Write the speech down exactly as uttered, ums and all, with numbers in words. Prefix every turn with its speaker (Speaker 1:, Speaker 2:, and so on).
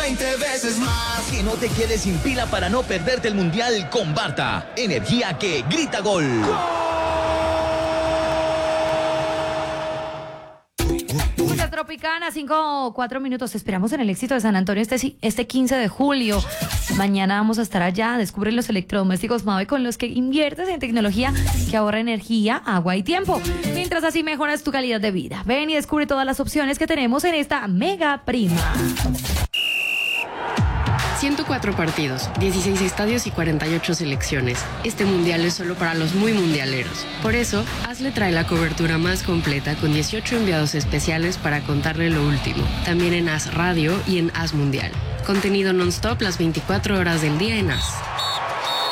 Speaker 1: veinte veces más.
Speaker 2: Que no te quedes sin pila para no perderte el Mundial con Barta. Energía que grita gol.
Speaker 3: Música Tropicana, cinco o cuatro minutos. Esperamos en el Éxito de San Antonio este, este quince de julio. Mañana vamos a estar allá. Descubre los electrodomésticos Mave con los que inviertes en tecnología que ahorra energía, agua y tiempo. Mientras así mejoras tu calidad de vida. Ven y descubre todas las opciones que tenemos en esta mega prima.
Speaker 4: ciento cuatro partidos, dieciséis estadios y cuarenta y ocho selecciones. Este mundial es solo para los muy mundialeros. Por eso, Hazle trae la cobertura más completa con dieciocho enviados especiales para contarle lo último. También en Haz Radio y en Haz Mundial. Contenido non-stop las veinticuatro horas del día en Haz.